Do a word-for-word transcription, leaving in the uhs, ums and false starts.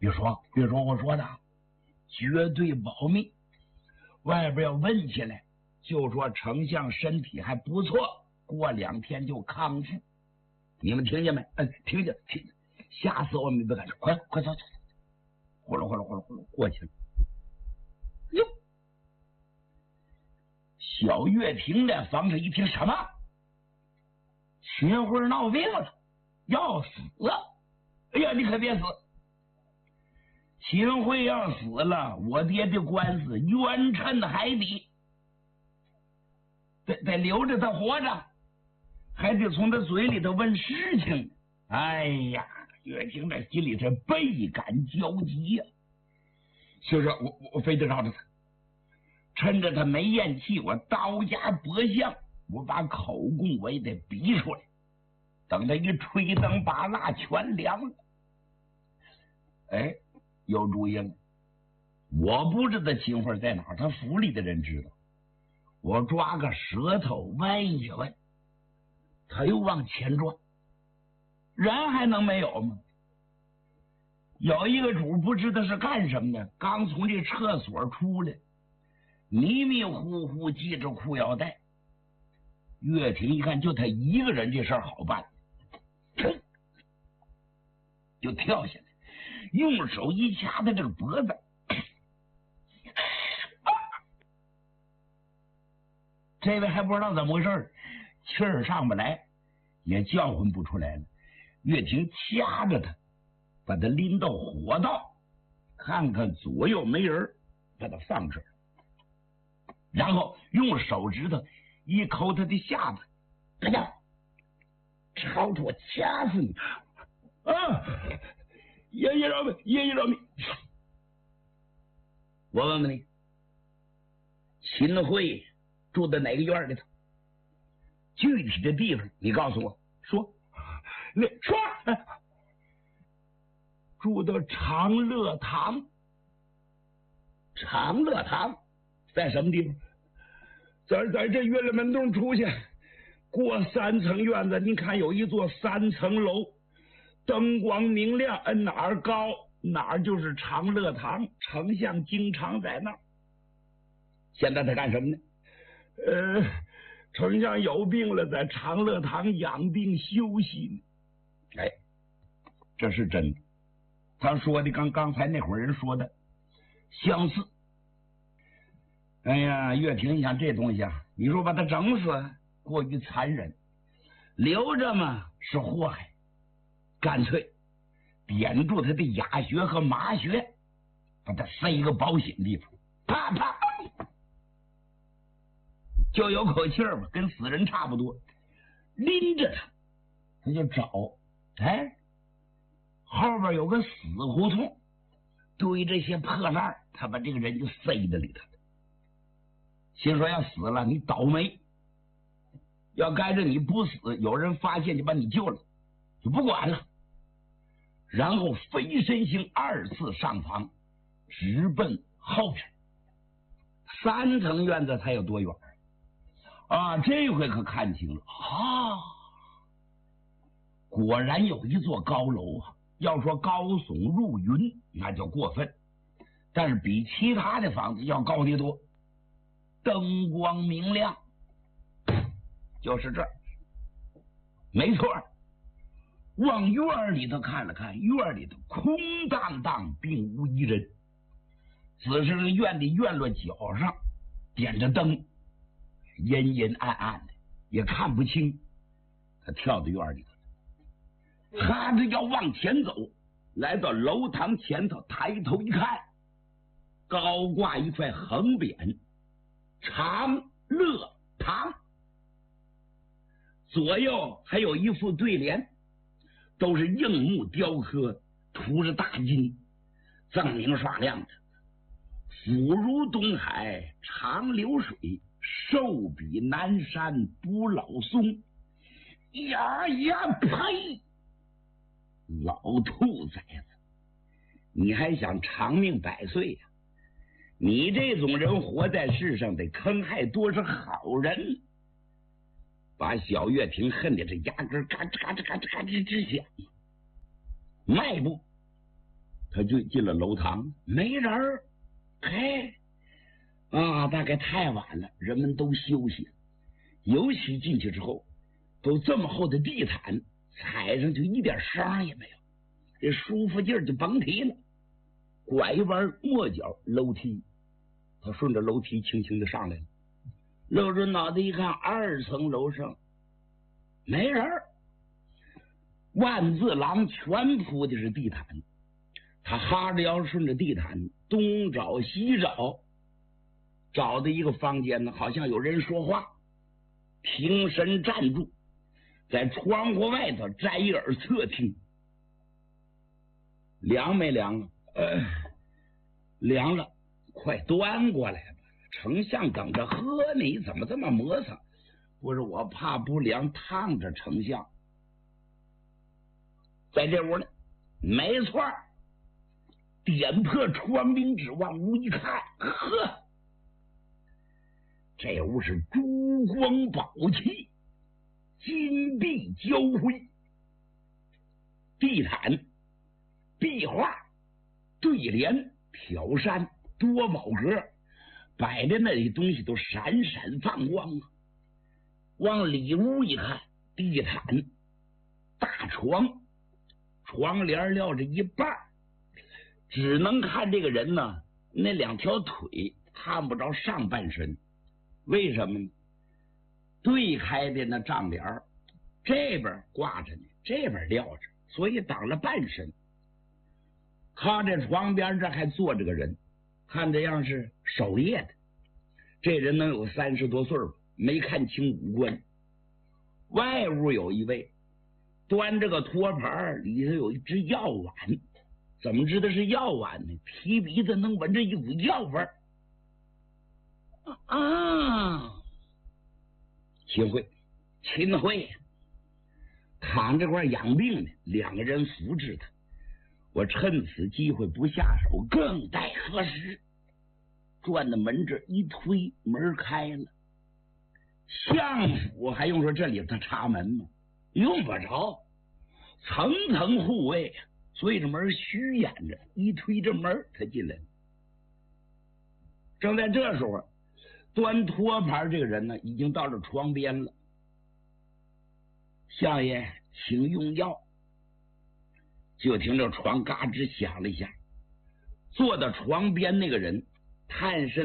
别说别说我说的，绝对保密。外边要问起来，就说丞相身体还不错，过两天就康复。你们听见没？嗯，听见听见，吓死我们不敢说，快快走走走，呼噜呼噜呼噜呼噜过去了。哟，小月亭在房上一听，什么？秦桧闹病了，要死了！哎呀，你可别死！秦桧要死了，我爹的官司冤沉海底，得得留着他活着，还得从他嘴里头问事情。哎呀，岳霆在心里是倍感焦急呀、啊。就说我我非得绕着他，趁着他没咽气，我刀家搏相，我把口供我也得逼出来，等他一吹灯拔蜡全凉了。哎，有主意了，我不知道秦桧在哪儿，他府里的人知道。我抓个舌头问一问，他又往前转，人还能没有吗？有一个主不知道是干什么的，刚从这厕所出来，迷迷糊糊系着裤腰带。岳霆一看就他一个人，这事儿好办，就跳下来，用手一掐他这个脖子，这位还不知道怎么回事，气儿上不来，也叫唤不出来了。岳霆掐着他，把他拎到火道，看看左右没人，把他放这儿，然后用手指头一抠他的下巴，哎呀，朝着我掐死你！啊！爷爷饶命！爷爷饶命！我问问你，秦桧住在哪个院里头？具体的地方你告诉我。说，你说，住到长乐堂。长乐堂在什么地方？在在这院子门洞出去，过三层院子，你看有一座三层楼，灯光明亮，摁哪儿高哪儿就是长乐堂，丞相经常在那儿。现在他干什么呢？呃，丞相有病了，在长乐堂养病休息呢。哎，这是真的。他说的跟刚才那伙人说的相似。哎呀，岳霆，你想这东西啊，你说把他整死过于残忍，留着嘛是祸害，干脆点住他的哑穴和麻穴，把他塞一个保险地方，啪啪就有口气儿吧，跟死人差不多。拎着他，他就找，哎，后边有个死胡同，堆这些破烂，他把这个人就塞在里头。心说要死了你倒霉，要该着你不死，有人发现就把你救了，就不管了。然后飞身行二次上房，直奔后边。三层院子才有多远啊？这回可看清了啊！果然有一座高楼啊！要说高耸入云，那就过分，但是比其他的房子要高得多。灯光明亮，就是这儿，没错。往院里头看了看，院里头空荡荡，并无一人，只是院里院落角上点着灯，阴阴暗暗的，也看不清。他跳到院里头，哈着要往前走，来到楼堂前头，抬头一看，高挂一块横匾，长乐堂，左右还有一副对联，都是硬木雕刻，涂着大金，锃明刷亮的。福如东海长流水，寿比南山不老松。呀呀呸！老兔崽子，你还想长命百岁呀、啊？你这种人活在世上，得坑害多少好人！把小岳霆恨得这牙根嘎吱嘎吱嘎吱嘎吱直响，迈步他就进了楼堂，没人儿。嘿，啊，大概太晚了，人们都休息。尤其进去之后，都这么厚的地毯，踩上去一点声也没有，这舒服劲儿就甭提了。拐弯抹角楼梯，他顺着楼梯轻轻的上来了，露着脑袋一看，二层楼上没人儿，万字廊全铺的是地毯。他哈着腰顺着地毯东找西找，找的一个房间呢，好像有人说话，停身站住，在窗户外头摘耳侧听。凉没凉啊？呃，凉了，快端过来吧。丞相等着喝呢，你怎么这么磨蹭？不是我怕不凉，烫着丞相。在这屋呢，没错。点破窗棂纸往屋一看，呵，这屋是珠光宝气，金碧交辉，地毯、壁画、对联、挑扇、多宝格，摆的那里东西都闪闪放光啊。往里屋一看，地毯、大床，床帘撂着一半，只能看这个人呢，那两条腿看不着上半身。为什么呢？对开的那帐帘这边挂着呢，这边撂着，所以挡了半身。靠在床边这还坐着个人，看这样是守夜的。这人能有三十多岁吧，没看清五官。外屋有一位端着个托盘，里头有一只药碗。怎么知道是药碗呢？提鼻子能闻着一股药味儿啊！秦桧，秦桧躺这块养病呢，两个人扶持他。我趁此机会不下手，更待何时？转到门这一推，门开了。相府还用说这里头插门吗？用不着，层层护卫啊。所以这门虚掩着，一推这门他进来了。正在这时候，端托盘这个人呢，已经到了床边了。相爷，请用药。就听着床嘎吱响了一下，坐到床边那个人探身